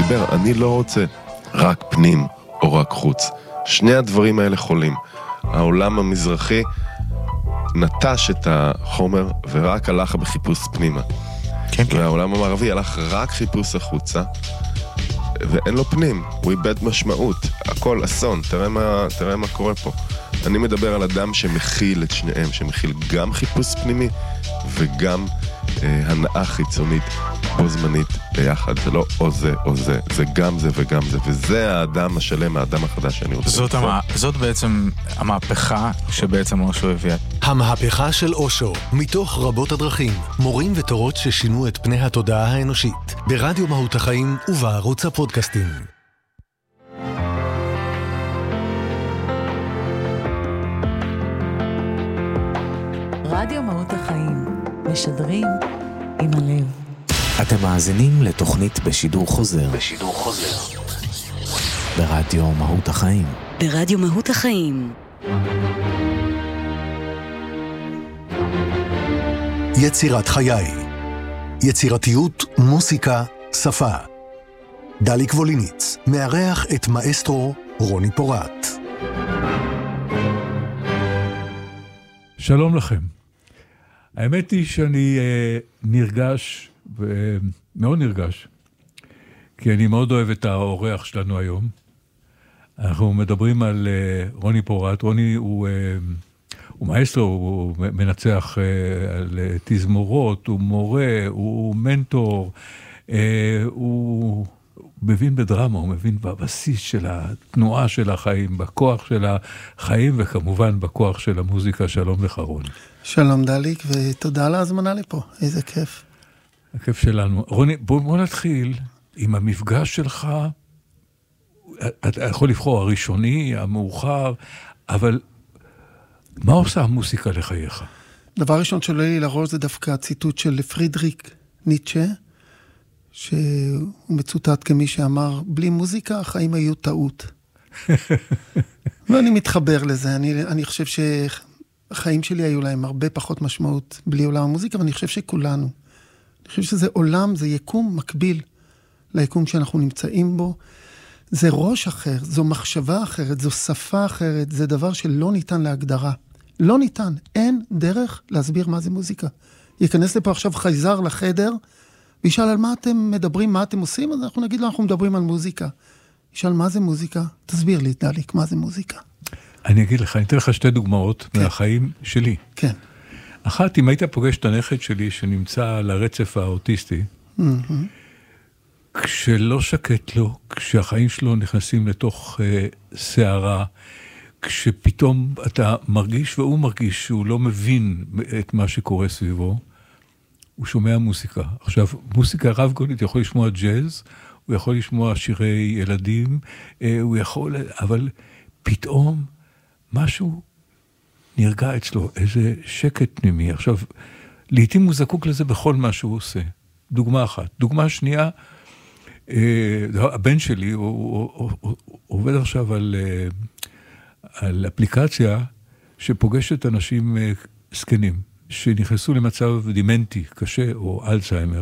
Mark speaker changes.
Speaker 1: דיבר, אני לא רוצה רק פנים או רק חוץ. שני הדברים האלה חולים. העולם המזרחי נטש את החומר ורק הלך בחיפוש פנימה. כן, והעולם המערבי הלך רק חיפוש החוצה, ואין לו פנים, הוא איבד משמעות, הכל אסון, תראה מה קורה פה. אני מדבר על אדם שמכיל את שניהם, שמכיל גם חיפוש פנימי וגם הנאה חיצונית בו זמנית ביחד. זה לא או זה או זה, זה גם זה וגם זה, וזה האדם השלם, האדם החדש שאני רוצה לבחור.
Speaker 2: זאת בעצם המהפכה שבעצם אושו הביאה.
Speaker 3: המהפכה של אושו, מתוך רבות הדרכים, מורים ותורות ששינו את פני התודעה האנושית, ברדיו מהות החיים ובערוץ הפודקאסטים.
Speaker 4: רדיו מהות החיים, משדרים עם הלב.
Speaker 5: אתם מאזינים לתוכנית בשידור חוזר. ברדיו מהות החיים.
Speaker 4: ברדיו מהות החיים.
Speaker 3: יצירת חיי. יצירתיות, מוסיקה, שפה. דליק ווליניץ, מארח את מאסטרו רוני פורט.
Speaker 6: שלום לכם. האמת היא שאני נרגש, מאוד נרגש, כי אני מאוד אוהב את האורח שלנו היום. אנחנו מדברים על רוני פורט. רוני הוא מאסטרו, הוא מנצח על תזמורות, הוא מורה, הוא מנטור, הוא מבין בדרמה, הוא מבין בבסיס של התנועה של החיים, בכוח של החיים, וכמובן בכוח של המוזיקה. שלום לך רוני. שלום
Speaker 7: דליק, ותודה על ההזמנה לפה, איזה כיף.
Speaker 6: הכיף שלנו. רוני, בוא נתחיל עם המפגש שלך. אתה יכול לבחור הראשוני, המאוחר, אבל מה עושה המוסיקה לחייך?
Speaker 7: דבר ראשון שעולה לי לראש זה דווקא הציטוט של פרידריק ניטשה, שהוא מצוטט כמי שאמר, בלי מוזיקה החיים היו טעות. ואני מתחבר לזה, אני חושב שהחיים שלי היו להם הרבה פחות משמעות בלי עולם המוזיקה, ואני חושב שכולנו. אני חושב שזה עולם, זה יקום מקביל ליקום שאנחנו נמצאים בו. זה ראש אחר, זו מחשבה אחרת, זו שפה אחרת, זה דבר שלא ניתן להגדרה. לא ניתן, אין דרך להסביר מה זה מוזיקה. ייכנס לפה עכשיו חייזר לחדר, וישאל על מה אתם מדברים, מה אתם עושים, אז אנחנו נגיד לו, אנחנו מדברים על מוזיקה. ישאל מה זה מוזיקה? תסביר לי, דליק, מה זה מוזיקה?
Speaker 6: אני אגיד לך, אני אתן לך שתי דוגמאות מהחיים שלי.
Speaker 7: כן.
Speaker 6: אחת, אם היית פוגש את הנכד שלי שנמצא על הרצף האוטיסטי, כשלא שקט לו, כשהחיים שלו נכנסים לתוך שערה, כשפתאום אתה מרגיש והוא מרגיש שהוא לא מבין את מה שקורה סביבו, הוא שומע מוסיקה. עכשיו, מוסיקה רב גונית, יכול לשמוע ג'אז, הוא יכול לשמוע שירי ילדים, הוא יכול, אבל פתאום משהו נרגע אצלו, איזה שקט פנימי. עכשיו, לעתים הוא זקוק לזה בכל מה שהוא עושה. דוגמה אחת. דוגמה שנייה, הבן שלי, הוא עובד עכשיו על אפליקציה שפוגשת אנשים סקנים, שנכנסו למצב דימנטי קשה או אלצהיימר,